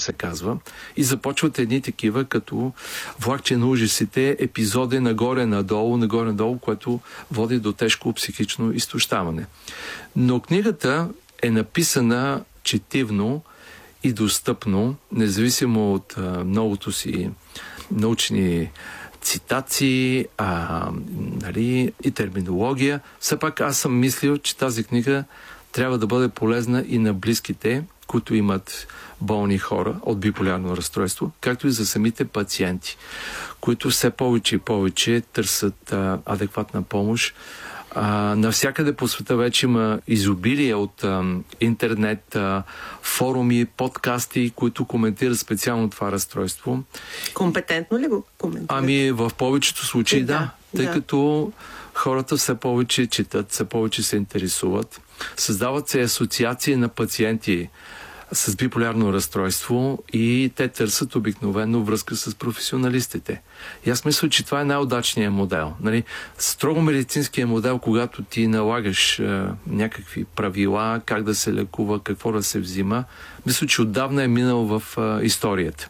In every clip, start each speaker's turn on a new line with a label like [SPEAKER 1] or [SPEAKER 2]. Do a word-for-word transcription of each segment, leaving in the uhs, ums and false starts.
[SPEAKER 1] се казва, и започват едни такива, като влакче на ужасите, епизоди нагоре-надолу, нагоре-надолу, което води до тежко психично изтощаване. Но книгата е написана четивно и достъпно, независимо от а, многото си научни цитации, а, нали, и терминология. Все пак аз съм мислил, че тази книга трябва да бъде полезна и на близките, които имат болни хора от биполярно разстройство, както и за самите пациенти, които все повече и повече търсят а, адекватна помощ. А, навсякъде по света вече има изобилие от а, интернет, а, форуми, подкасти, които коментират специално това разстройство.
[SPEAKER 2] Компетентно ли го коментират?
[SPEAKER 1] Ами в повечето случаи да,
[SPEAKER 2] да,
[SPEAKER 1] тъй
[SPEAKER 2] да.
[SPEAKER 1] като хората все повече четат, все повече се интересуват. Създават се асоциации на пациенти с биполярно разстройство и те търсят обикновено връзка с професионалистите. И аз мисля, че това е най-удачният модел. Нали? Строго медицинския модел, когато ти налагаш е, някакви правила, как да се лекува, какво да се взима, мисля, че отдавна е минал в е, историята.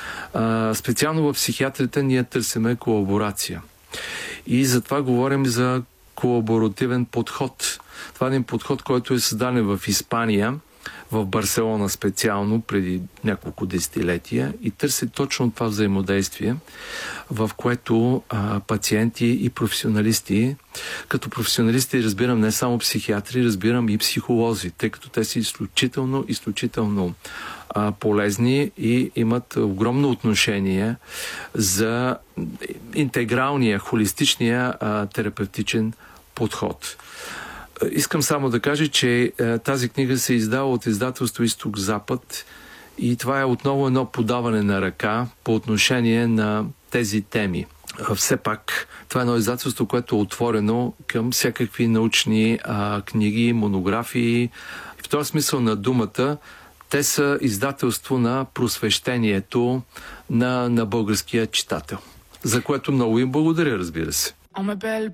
[SPEAKER 1] Е, специално в психиатрията ние търсиме колаборация. И затова говорим за колаборативен подход. Това е един подход, който е създаден в Испания, в Барселона специално, преди няколко десетилетия, и търси точно това взаимодействие, в което а, пациенти и професионалисти, като професионалисти разбирам не само психиатри, разбирам и психолози, тъй като те са изключително, изключително а, полезни и имат огромно отношение за интегралния, холистичния а, терапевтичен подход. Искам само да кажа, че е, тази книга се издава от издателство Изток-Запад и това е отново едно подаване на ръка по отношение на тези теми. Все пак това е едно издателство, което е отворено към всякакви научни а, книги, монографии. В този смисъл на думата те са издателство на просвещението на, на българския читател, за което много им благодаря, разбира се.